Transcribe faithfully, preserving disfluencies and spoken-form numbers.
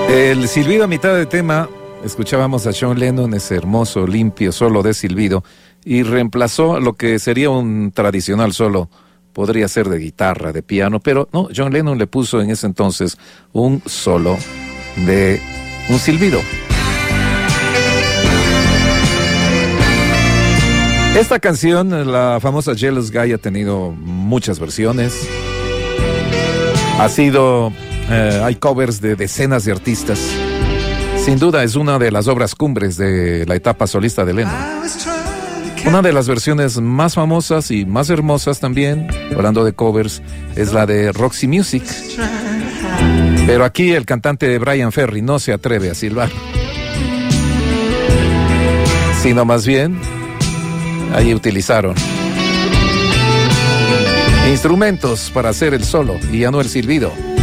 El silbido a mitad de tema, escuchábamos a John Lennon, ese hermoso, limpio solo de silbido, y reemplazó lo que sería un tradicional solo, podría ser de guitarra, de piano, pero no, John Lennon le puso en ese entonces un solo de un silbido. Esta canción, la famosa Jealous Guy, ha tenido muchas versiones, ha sido... Eh, hay covers de decenas de artistas. Sin duda es una de las obras cumbres de la etapa solista de Lennon. Una de las versiones más famosas y más hermosas también, hablando de covers, es la de Roxy Music. Pero aquí el cantante Brian Ferry no se atreve a silbar, sino más bien ahí utilizaron instrumentos para hacer el solo y ya no el silbido.